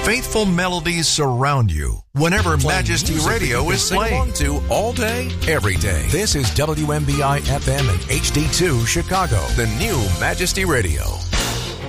Faithful melodies surround you whenever Majesty Radio is playing. To all day, every day. This is WMBI FM and HD2 Chicago, the new Majesty Radio.